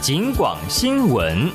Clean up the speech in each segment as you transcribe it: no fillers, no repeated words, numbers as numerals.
警广新闻。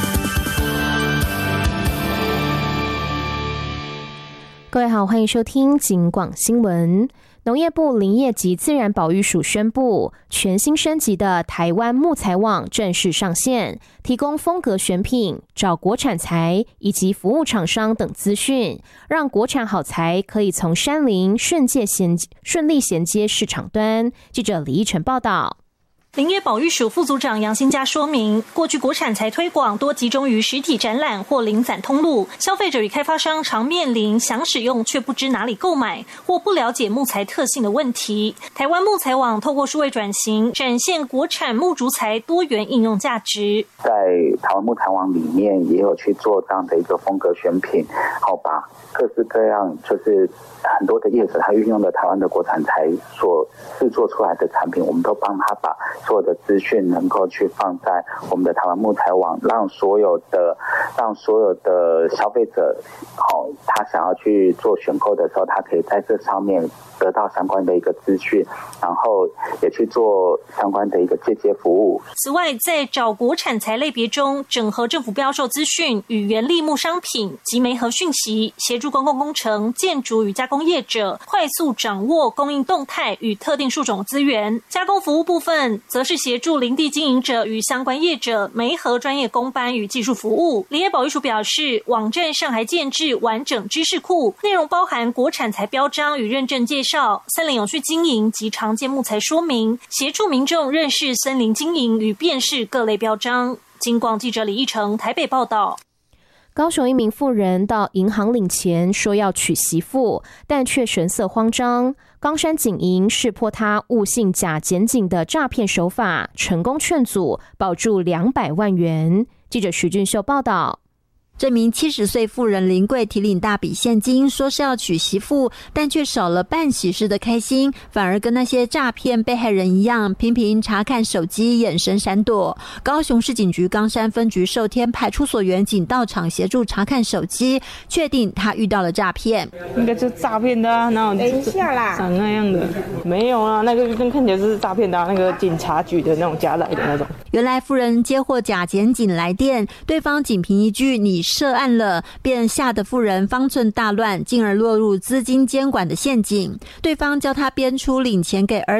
各位好，欢迎收听警广新闻。农业部林业及自然保育署宣布，全新升级的台湾木材网正式上线，提供风格选品、找国产材以及服务厂商等资讯，让国产好材可以从山林顺利衔接市场端。记者李义成报道。 林业保育署副组长杨新佳说明，过去国产材推广多集中于实体展览或零散通路，消费者与开发商常面临想使用却不知哪里购买或不了解木材特性的问题。台湾木材网透过数位转型，展现国产木竹材多元应用价值。 在台湾木材网里面也有去做这样的一个风格选品，好把各式各样就是很多的业者他运用了台湾的国产材所制作出来的产品，我们都帮他把所有的资讯能够去放在我们的台湾木材网，让所有的消费者，他想要去做选购的时候，他可以在这上面得到相关的一个资讯，然后也去做相关的一个借接服务。 此外，在找国产材类别中，整合政府标售资讯与原立木商品及媒合讯息，协助公共工程、建筑与加工业者快速掌握供应动态与特定树种资源。加工服务部分则是协助林地经营者与相关业者媒合专业工班与技术服务。林业保育署表示，网站上还建置完整知识库，内容包含国产材标章与认证介绍、森林永续经营及常见木材说明，协助民众认识森林经营与辨识各类标章。警广记者李义成台北报道。 高雄一名妇人到银行领钱，说要娶媳妇，但却神色慌张。冈山警营识破他误信假检警的诈骗手法，成功劝阻，保住200万元。记者徐俊秀报道。 这名70岁妇人林贵提领大笔现金，说是要娶媳妇，但却少了办喜事的开心，反而跟那些诈骗被害人一样，频频查看手机，眼神闪躲。高雄市警局冈山分局寿天派出所员警到场协助查看手机，确定他遇到了诈骗。 应该就是诈骗的啊，哪有等一下啦，长那样的？没有啊，那个看起来就是诈骗的啊，那个警察局的那种加来的那种。 原来妇人接获假检警来电，对方仅凭一句你涉案了，便吓得妇人方寸大乱，进而落入资金监管的陷阱。对方教他编出领钱给儿